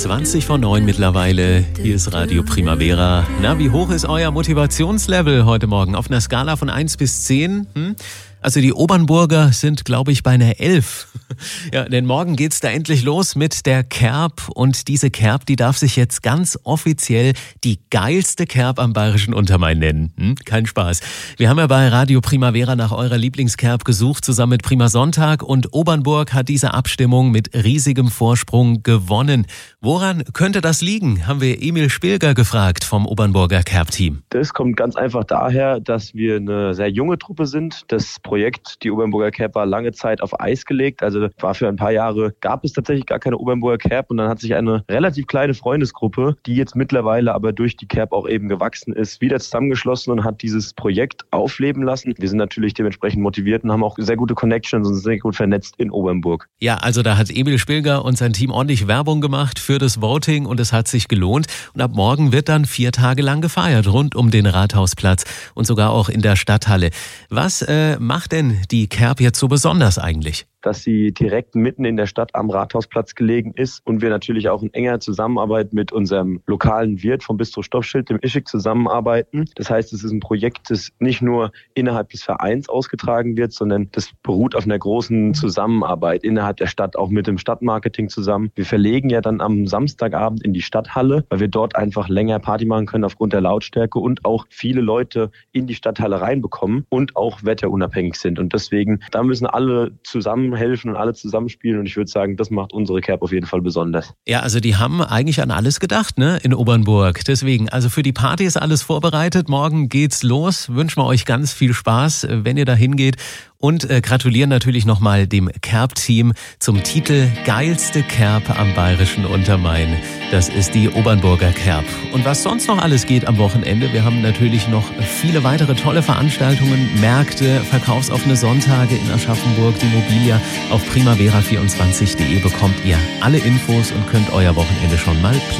8:20 mittlerweile. Hier ist Radio Primavera. Na, wie hoch ist euer Motivationslevel heute Morgen? Auf einer Skala von 1 bis 10? Also die Obernburger sind, glaube ich, bei einer 11. Ja, denn morgen geht's da endlich los mit der Kerb. Und diese Kerb, die darf sich jetzt ganz offiziell die geilste Kerb am Bayerischen Untermain nennen. Kein Spaß. Wir haben ja bei Radio Primavera nach eurer Lieblingskerb gesucht, zusammen mit Prima Sonntag. Und Obernburg hat diese Abstimmung mit riesigem Vorsprung gewonnen. Woran könnte das liegen? Haben wir Emil Spilger gefragt vom Obernburger Kerb-Team. Das kommt ganz einfach daher, dass wir eine sehr junge Truppe sind. Das Projekt, die Obernburger Kerb, war lange Zeit auf Eis gelegt. Also war für ein paar Jahre, gab es tatsächlich gar keine Obernburger Kerb. Und dann hat sich eine relativ kleine Freundesgruppe, die jetzt mittlerweile aber durch die Kerb auch eben gewachsen ist, wieder zusammengeschlossen und hat dieses Projekt aufleben lassen. Wir sind natürlich dementsprechend motiviert und haben auch sehr gute Connections und sind sehr gut vernetzt in Obernburg. Ja, also da hat Emil Spilger und sein Team ordentlich Werbung gemacht für das Voting und es hat sich gelohnt. Und ab morgen wird dann 4 Tage lang gefeiert rund um den Rathausplatz und sogar auch in der Stadthalle. Was macht denn die Kerb jetzt so besonders eigentlich? Dass sie direkt mitten in der Stadt am Rathausplatz gelegen ist und wir natürlich auch in enger Zusammenarbeit mit unserem lokalen Wirt vom Bistro Stoffschild, dem Ischik, zusammenarbeiten. Das heißt, es ist ein Projekt, das nicht nur innerhalb des Vereins ausgetragen wird, sondern das beruht auf einer großen Zusammenarbeit innerhalb der Stadt, auch mit dem Stadtmarketing zusammen. Wir verlegen ja dann am Samstagabend in die Stadthalle, weil wir dort einfach länger Party machen können aufgrund der Lautstärke und auch viele Leute in die Stadthalle reinbekommen und auch wetterunabhängig sind. Und deswegen, da müssen alle zusammen helfen und alle zusammenspielen und ich würde sagen, das macht unsere Kerb auf jeden Fall besonders. Ja, also die haben eigentlich an alles gedacht, ne, in Obernburg. Deswegen, also für die Party ist alles vorbereitet. Morgen geht's los. Wünschen wir euch ganz viel Spaß, wenn ihr da hingeht. Und gratulieren natürlich nochmal dem Kerb-Team zum Titel Geilste Kerb am Bayerischen Untermain. Das ist die Obernburger Kerb. Und was sonst noch alles geht am Wochenende, wir haben natürlich noch viele weitere tolle Veranstaltungen, Märkte, verkaufsoffene Sonntage in Aschaffenburg, die Mobilia. Auf primavera24.de bekommt ihr alle Infos und könnt euer Wochenende schon mal planen.